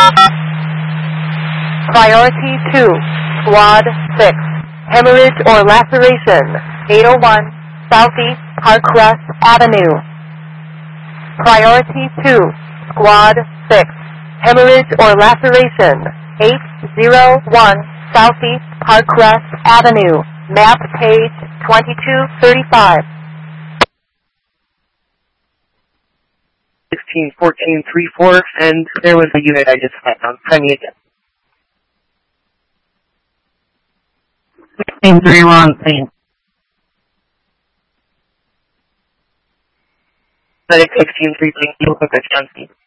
Priority 2, Squad 6, hemorrhage or laceration, 801 Southeast Parkcrest Avenue. Priority 2, Squad 6, hemorrhage or laceration, 801 Southeast Parkcrest Avenue, map page 2235. 161434, and there was a unit I just found. Try me again. 1631, please. Medic 1633, you look at John.